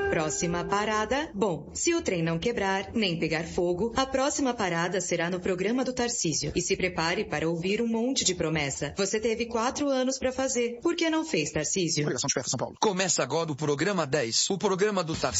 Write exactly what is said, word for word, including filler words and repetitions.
Próxima parada. Bom, se o trem não quebrar, nem pegar fogo, a próxima parada será no programa do Tarcísio. E se prepare para ouvir um monte de promessa. Você teve quatro anos para fazer. Por que não fez, Tarcísio? Obrigação de São Paulo. Começa agora o programa dez, o programa do Tarcísio.